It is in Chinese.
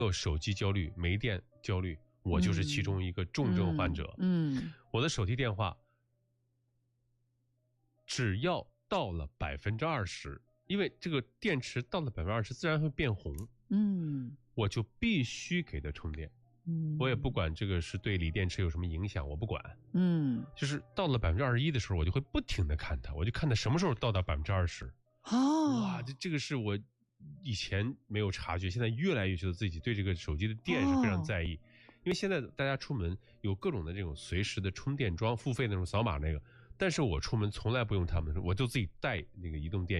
有手机焦虑、没电焦虑，我就是其中一个重症患者。我的手提电话只要到了20%，因为这个电池到了20%自然会变红，我就必须给它充电。我也不管这个是对锂电池有什么影响，我不管。就是到了21%的时候，我就会不停的看它，我就看它什么时候到达20%。哇，这个是我以前没有察觉，现在越来越觉得自己对这个手机的电是非常在意。因为现在大家出门有各种的这种随时的充电桩，付费那种扫码那个，但是我出门从来不用他们，我就自己带那个移动电